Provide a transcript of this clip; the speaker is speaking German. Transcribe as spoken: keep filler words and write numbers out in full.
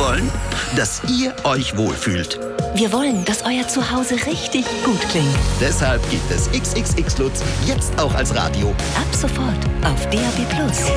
wollen? Dass ihr euch wohlfühlt. Wir wollen, dass euer Zuhause richtig gut klingt. Deshalb gibt es X X X Lutz jetzt auch als Radio. Ab sofort auf D A B Plus.